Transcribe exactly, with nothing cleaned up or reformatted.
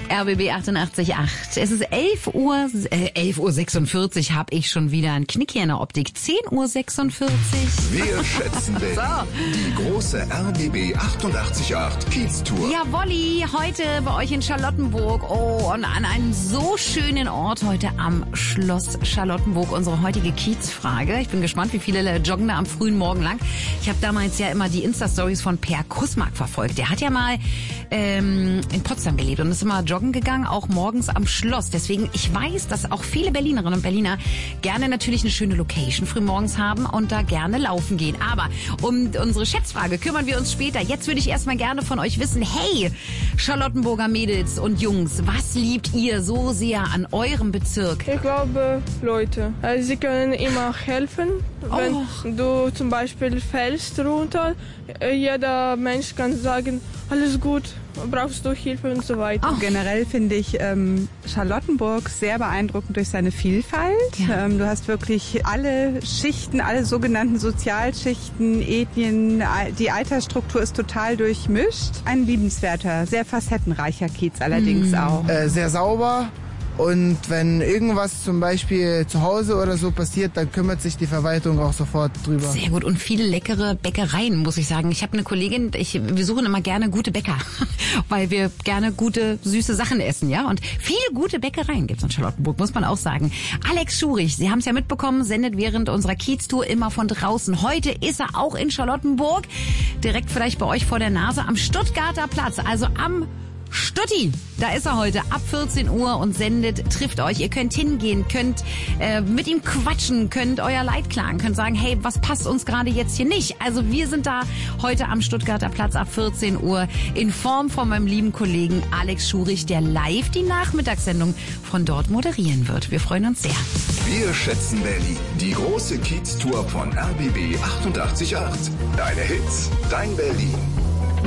R B B achtundachtzig Komma acht. Es ist elf Uhr, äh, elf Uhr sechsundvierzig, habe ich schon wieder einen Knick hier in der Optik. zehn Uhr sechsundvierzig. Wir schätzen Berlin. So. Die große R B B achtundachtzig Komma acht Kiez-Tour. Jawolli, heute bei euch in Charlottenburg. Oh, und an einem so schönen Ort heute am Schloss Charlottenburg. Unsere heutige Kiezfrage. Ich bin gespannt, wie viele joggen da am frühen Morgen lang. Ich habe damals ja immer die Insta-Stories von Per Kussmark verfolgt. Der hat ja mal ähm, in Potsdam gelebt und ist immer joggen gegangen, auch morgens am Schloss. Deswegen, ich weiß, dass auch viele Berlinerinnen und Berliner gerne natürlich eine schöne Location frühmorgens haben und da gerne laufen gehen. Aber um unsere Schätzfrage kümmern wir uns später. Jetzt würde ich erstmal gerne von euch wissen, hey, Charlottenburger Mädels und Jungs, was liebt ihr so sehr an eurem Bezirk? Ich glaube, Leute. Sie können immer helfen. Wenn Oh. du zum Beispiel fällst runter, jeder Mensch kann sagen, alles gut, brauchst du Hilfe und so weiter. Oh. Generell finde ich ähm, Charlottenburg sehr beeindruckend durch seine Vielfalt. Ja. Ähm, du hast wirklich alle Schichten, alle sogenannten Sozialschichten, Ethnien. Die Altersstruktur ist total durchmischt. Ein liebenswerter, sehr facettenreicher Kiez allerdings auch. Äh, sehr sauber. Und wenn irgendwas zum Beispiel zu Hause oder so passiert, dann kümmert sich die Verwaltung auch sofort drüber. Sehr gut und viele leckere Bäckereien, muss ich sagen. Ich habe eine Kollegin, ich, wir suchen immer gerne gute Bäcker, weil wir gerne gute, süße Sachen essen, ja. Und viele gute Bäckereien gibt's in Charlottenburg, muss man auch sagen. Alex Schurich, Sie haben es ja mitbekommen, sendet während unserer Kiez-Tour immer von draußen. Heute ist er auch in Charlottenburg, direkt vielleicht bei euch vor der Nase am Stuttgarter Platz, also am Stutti, da ist er heute ab vierzehn Uhr und sendet, trifft euch. Ihr könnt hingehen, könnt äh, mit ihm quatschen, könnt euer Leid klagen, könnt sagen, hey, was passt uns gerade jetzt hier nicht? Also wir sind da heute am Stuttgarter Platz ab vierzehn Uhr in Form von meinem lieben Kollegen Alex Schurich, der live die Nachmittagssendung von dort moderieren wird. Wir freuen uns sehr. Wir schätzen Berlin. Die große Kiez-Tour von R B B achtundachtzig Komma acht. Deine Hits, dein Berlin.